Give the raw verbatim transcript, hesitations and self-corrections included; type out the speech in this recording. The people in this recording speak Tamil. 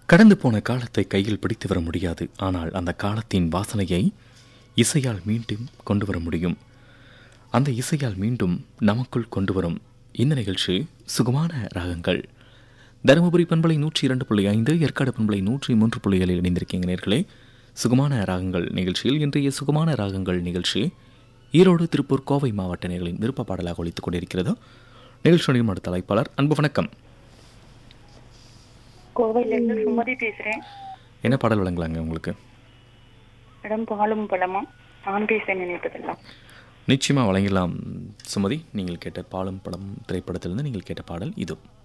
கடந்து போன காலத்தை கையில் பிடித்து வர முடியாது, ஆனால் அந்த காலத்தின் வாசனையை இசையால் மீண்டும் கொண்டு வர முடியும். அந்த இசையால் மீண்டும் நமக்குள் கொண்டு வரும் இந்த நிகழ்ச்சி சுகமான ராகங்கள். தருமபுரி பண்பலை நூற்றி இரண்டு புள்ளி ஐந்து, ஏற்காடு பண்பலை நூற்றி மூன்று புள்ளி ஏழில் இணைந்திருக்கீங்க நேர்களே. சுகமான ராகங்கள் நிகழ்ச்சியில் இன்றைய சுகமான ராகங்கள் நிகழ்ச்சி ஈரோடு, திருப்பூர், கோவை மாவட்ட நேர்களின் விருப்ப பாடலாக ஒலித்துக் கொண்டிருக்கிறது. நிகழ்ச்சியுடைய அடுத்த அழைப்பாளர். அன்பு வணக்கம். கோவையிலிருந்து சுமதி பேசுறேன். என்ன பாடல் வழங்கலாங்க உங்களுக்கு? இடம் பாலும் பழமா நான் பேச நினைப்பதெல்லாம். நிச்சயமாக வழங்கலாம் சுமதி. நீங்கள் கேட்ட பாலும் பழம் திரைப்படத்திலிருந்து நீங்கள் கேட்ட பாடல் இது.